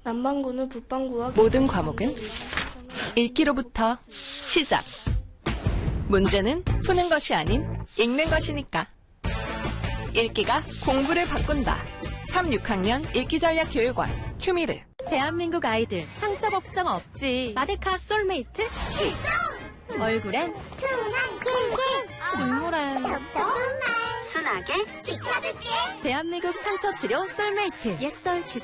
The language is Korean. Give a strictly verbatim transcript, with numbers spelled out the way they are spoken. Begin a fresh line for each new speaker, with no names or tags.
남반구는 북반구와
모든 과목은 읽기로부터 시작. 문제는 푸는 것이 아닌 읽는 것이니까. 읽기가 공부를 바꾼다. 삼, 육 학년 읽기전략교육원 큐미르.
대한민국 아이들 상처 걱정 없지. 마데카 솔메이트 출동! 얼굴엔
순한 킬킬
중물엔
답답한 말 순하게 지켜줄게.
대한민국 상처 치료 솔메이트 옛설 지